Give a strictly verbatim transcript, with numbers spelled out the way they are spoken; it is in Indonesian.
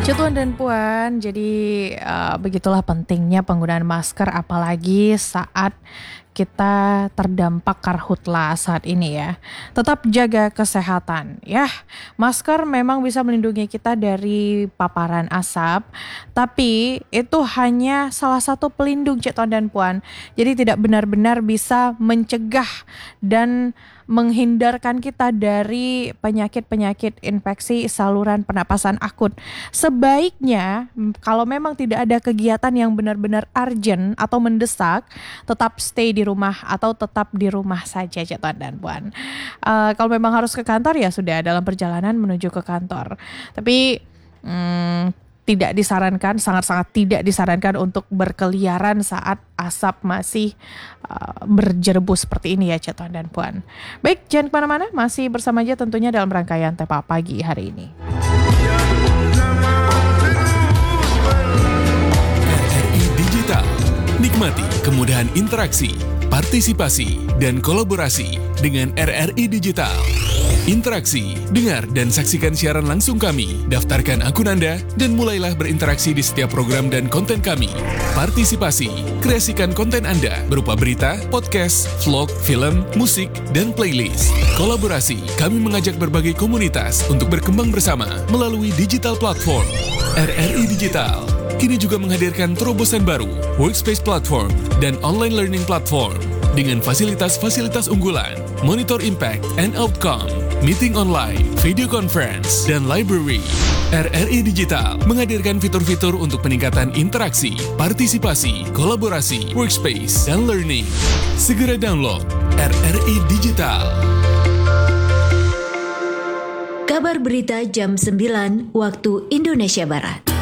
Tuan dan Puan, jadi uh, begitulah pentingnya penggunaan masker apalagi saat kita terdampak karhutla saat ini ya. Tetap jaga kesehatan ya. Masker memang bisa melindungi kita dari paparan asap, tapi itu hanya salah satu pelindung Cik Tuan dan Puan. Jadi tidak benar-benar bisa mencegah dan menghindarkan kita dari penyakit-penyakit infeksi saluran pernapasan akut. Sebaiknya kalau memang tidak ada kegiatan yang benar-benar urgent atau mendesak, tetap stay di rumah atau tetap di rumah saja Cik Tuan dan Puan. Uh, kalau memang harus ke kantor ya sudah dalam perjalanan menuju ke kantor. Tapi hmm, tidak disarankan, sangat-sangat tidak disarankan untuk berkeliaran saat asap masih uh, berjerbu seperti ini ya Cik Tuan dan Puan. Baik, jangan kemana-mana, masih bersama aja tentunya dalam rangkaian Tepa Pagi hari ini. R R I Digital, nikmati kemudahan interaksi, partisipasi, dan kolaborasi dengan R R I Digital. Interaksi, dengar dan saksikan siaran langsung kami, daftarkan akun Anda, dan mulailah berinteraksi di setiap program dan konten kami. Partisipasi, kreasikan konten Anda berupa berita, podcast, vlog, film, musik, dan playlist. Kolaborasi, kami mengajak berbagai komunitas untuk berkembang bersama melalui digital platform. R R I Digital kini juga menghadirkan terobosan baru, workspace platform, dan online learning platform dengan fasilitas-fasilitas unggulan, monitor impact and outcome, meeting online, video conference, dan library. R R I Digital menghadirkan fitur-fitur untuk peningkatan interaksi, partisipasi, kolaborasi, workspace, dan learning. Segera download R R I Digital. Kabar berita jam sembilan waktu Indonesia Barat.